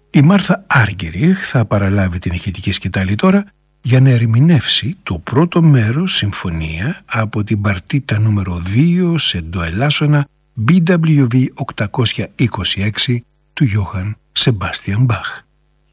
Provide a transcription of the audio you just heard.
Η Μάρθα Άργυριχ θα παραλάβει την ηχητική σκητάλη τώρα για να ερμηνεύσει το πρώτο μέρος συμφωνία από την παρτίτα νούμερο 2 σε ντο ελάσσονα BWV 826 του Γιώχαν Σεμπάστιαν Μπαχ.